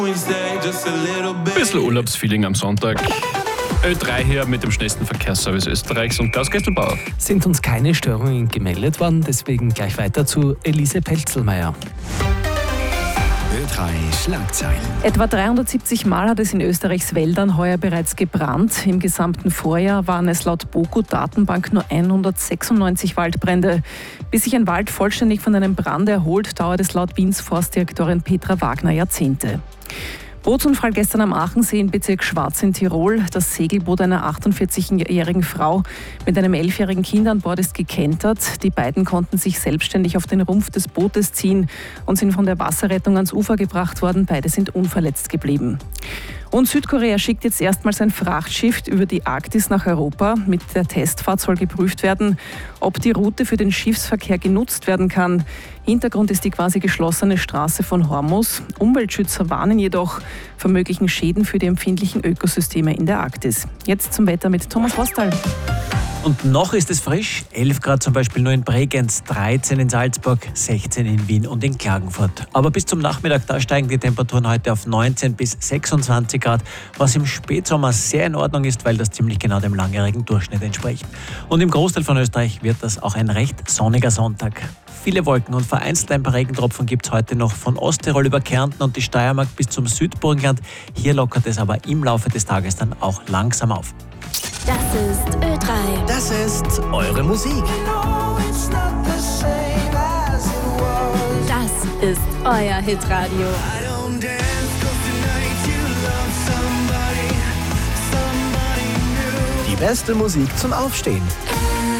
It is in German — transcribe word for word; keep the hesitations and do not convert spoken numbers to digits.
Bisschen Urlaubsfeeling am Sonntag. Ö drei hier mit dem schnellsten Verkehrsservice Österreichs und Klaus Gestelbauer. Sind uns keine Störungen gemeldet worden, deswegen gleich weiter zu Elise Pelzelmeier. Ö drei Schlagzeilen. Etwa dreihundertsiebzig Mal hat es in Österreichs Wäldern heuer bereits gebrannt. Im gesamten Vorjahr waren es laut BOKU-Datenbank nur hundertsechsundneunzig Waldbrände. Bis sich ein Wald vollständig von einem Brand erholt, dauert es laut Wiens Forstdirektorin Petra Wagner Jahrzehnte. Bootsunfall gestern am Aachensee im Bezirk Schwarz in Tirol. Das Segelboot einer achtundvierzigjährigen Frau mit einem elfjährigen Kind an Bord ist gekentert. Die beiden konnten sich selbstständig auf den Rumpf des Bootes ziehen und sind von der Wasserrettung ans Ufer gebracht worden. Beide sind unverletzt geblieben. Und Südkorea schickt jetzt erstmals ein Frachtschiff über die Arktis nach Europa. Mit der Testfahrt soll geprüft werden, ob die Route für den Schiffsverkehr genutzt werden kann. Hintergrund ist die quasi geschlossene Straße von Hormuz. Umweltschützer warnen jedoch vor möglichen Schäden für die empfindlichen Ökosysteme in der Arktis. Jetzt zum Wetter mit Thomas Hostal. Und noch ist es frisch, elf Grad zum Beispiel nur in Bregenz, dreizehn in Salzburg, sechzehn in Wien und in Klagenfurt. Aber bis zum Nachmittag, da steigen die Temperaturen heute auf neunzehn bis sechsundzwanzig Grad, was im Spätsommer sehr in Ordnung ist, weil das ziemlich genau dem langjährigen Durchschnitt entspricht. Und im Großteil von Österreich wird das auch ein recht sonniger Sonntag. Viele Wolken und vereinzelt ein paar Regentropfen gibt es heute noch von Osttirol über Kärnten und die Steiermark bis zum Südburgenland. Hier lockert es aber im Laufe des Tages dann auch langsam auf. Das ist Ö drei. Das ist eure Musik. Das ist euer Hitradio. Die beste Musik zum Aufstehen.